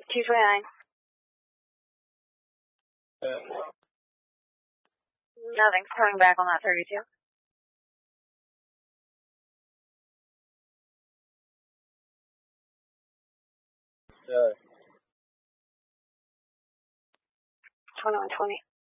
229. Nothing's coming back on that 32. Yeah. 2120.